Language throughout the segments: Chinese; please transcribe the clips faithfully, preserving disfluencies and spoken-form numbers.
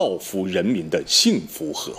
造福人民的幸福河。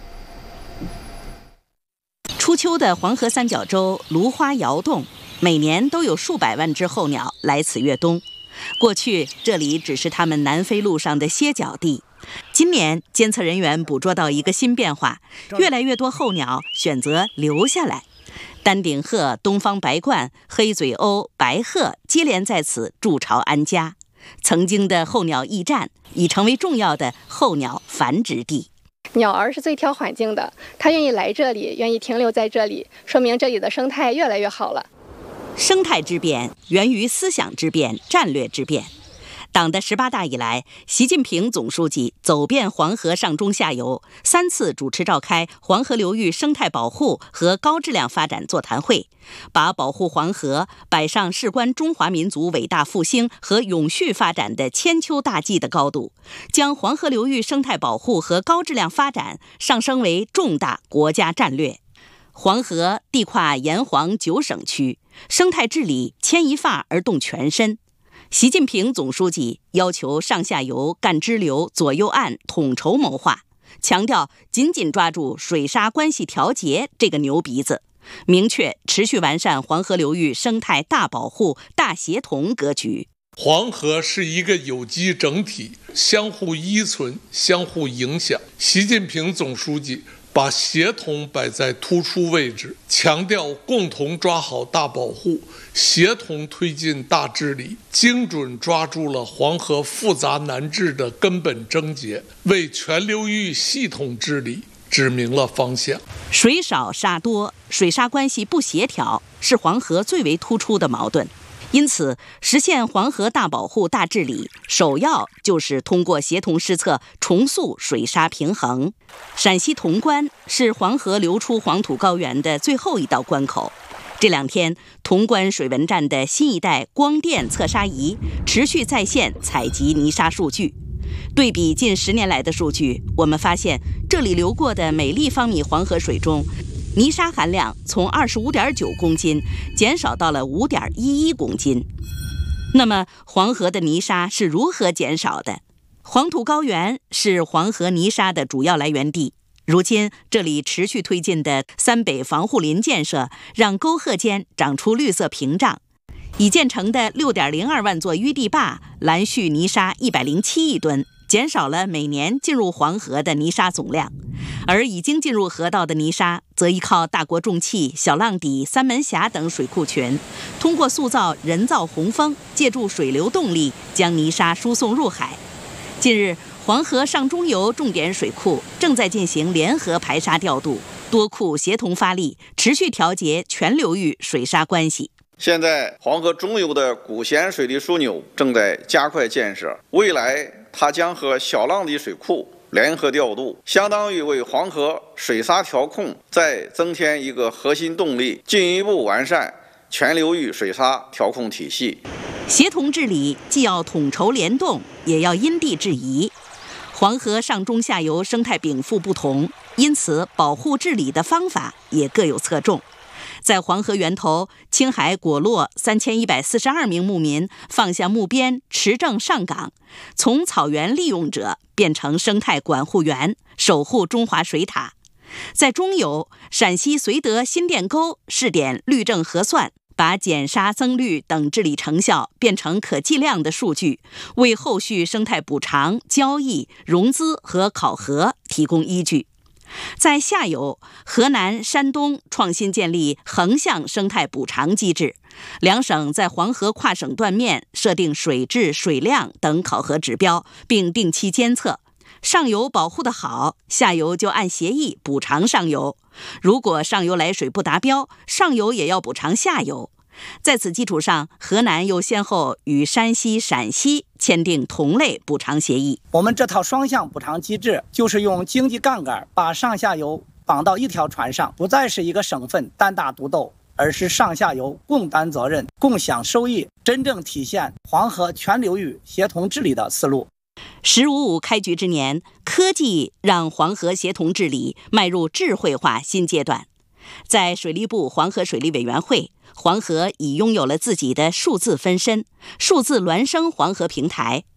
初秋的黄河三角洲芦花摇动，每年都有数百万只候鸟来此越冬。过去这里只是它们南飞路上的歇脚地，今年监测人员捕捉到一个新变化，越来越多候鸟选择留下来。丹顶鹤、东方白鹳、黑嘴鸥、白鹤接连在此筑巢安家。曾经的候鸟驿站已成为重要的候鸟繁殖地。 鸟儿是最挑环境的，它愿意来这里，愿意停留在这里，说明这里的生态越来越好了。 生态之变源于思想之变、战略之变。党的十八大以来，习近平总书记走遍黄河上中下游，三次主持召开黄河流域生态保护和高质量发展座谈会，把保护黄河摆上事关中华民族伟大复兴和永续发展的千秋大计的高度，将黄河流域生态保护和高质量发展上升为重大国家战略。黄河地跨沿黄九省区，生态治理牵一发而动全身。习近平总书记要求上下游干支流、左右岸统筹谋划，强调紧紧抓住水沙关系调节这个牛鼻子，明确持续完善黄河流域生态大保护、大协同格局。 黄河是一个有机整体，相互依存、相互影响。习近平总书记把协同摆在突出位置，强调共同抓好大保护，协同推进大治理，精准抓住了黄河复杂难治的根本症结，为全流域系统治理指明了方向。 水少沙多，水沙关系不协调是黄河最为突出的矛盾。因此，实现黄河大保护、大治理，首要就是通过协同施策，重塑水沙平衡。陕西潼关是黄河流出黄土高原的最后一道关口。这两天，潼关水文站的新一代光电测沙仪持续在线采集泥沙数据。对比近十年来的数据，我们发现这里流过的每立方米黄河水中，泥沙含量从 二十五点九公斤减少到了 五点一一公斤。那么黄河的泥沙是如何减少的？黄土高原是黄河泥沙的主要来源地，如今这里持续推进的三北防护林建设，让沟壑间长出绿色屏障。已建成的 六点零二万座淤地坝拦蓄泥沙一百零七亿吨，减少了每年进入黄河的泥沙总量。而已经进入河道的泥沙，则依靠大国重器、小浪底、三门峡等水库群，通过塑造人造洪峰，借助水流动力将泥沙输送入海。近日，黄河上中游重点水库正在进行联合排沙调度，多库协同发力，持续调节全流域水沙关系。 现在黄河中游的古咸水利枢纽正在加快建设，未来它将和小浪底水库联合调度，相当于为黄河水沙调控再增添一个核心动力，进一步完善全流域水沙调控体系。 协同治理既要统筹联动，也要因地制宜。黄河上中下游生态禀赋不同，因此保护治理的方法也各有侧重。在黄河源头，青海果洛三千一百四十二名牧民放下木鞭，持证上岗，从草原利用者变成生态管护员，守护中华水塔。在中游，陕西绥德新店沟试点律政核算，把减沙增绿等治理成效变成可计量的数据，为后续生态补偿、交易、融资和考核提供依据。在下游，河南、山东创新建立横向生态补偿机制，两省在黄河跨省断面设定水质、水量等考核指标，并定期监测。上游保护得好，下游就按协议补偿上游；如果上游来水不达标，上游也要补偿下游。在此基础上，河南又先后与山西、陕西签订同类补偿协议。 我们这套双向补偿机制，就是用经济杠杆把上下游绑到一条船上，不再是一个省份单打独斗，而是上下游共担责任、共享收益，真正体现黄河全流域协同治理的思路。 十五五开局之年，科技让黄河协同治理迈入智慧化新阶段。在水利部黄河水利委员会，黄河已拥有了自己的数字分身、数字孪生黄河平台。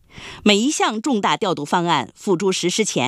每一项重大调度方案付诸实施前，